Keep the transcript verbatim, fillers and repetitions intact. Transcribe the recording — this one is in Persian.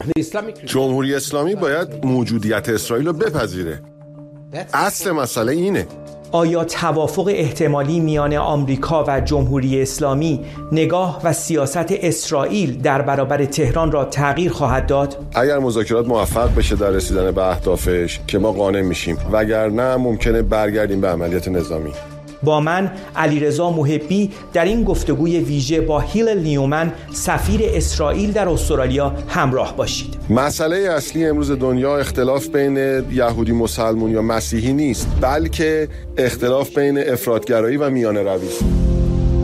جمهوری اسلامی باید موجودیت اسرائیل رو بپذیره. اصل مسئله اینه. آیا توافق احتمالی میان آمریکا و جمهوری اسلامی نگاه و سیاست اسرائیل در برابر تهران را تغییر خواهد داد؟ اگر مذاکرات موفق بشه در رسیدن به اهدافش که ما قانع میشیم، وگرنه ممکنه برگردیم به عملیات نظامی. با من علیرضا محبی در این گفتگوی ویژه با هیلل نیومن سفیر اسرائیل در استرالیا همراه باشید. مسئله اصلی امروز دنیا اختلاف بین یهودی مسلمون یا مسیحی نیست، بلکه اختلاف بین افراطگرایی و میانه روی است.